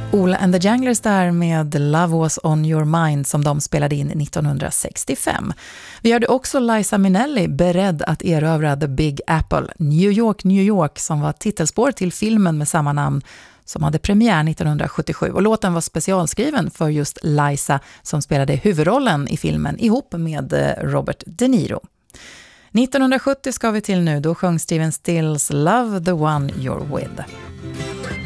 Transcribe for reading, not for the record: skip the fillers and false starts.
Ola and the Janglers där med Love Was On Your Mind som de spelade in 1965. Vi hörde också Liza Minnelli beredd att erövra The Big Apple, New York, New York, som var titelspår till filmen med samma namn som hade premiär 1977. Och låten var specialskriven för just Liza som spelade huvudrollen i filmen ihop med Robert De Niro. 1970 ska vi till nu, då sjöng Steven Stills Love the One You're With.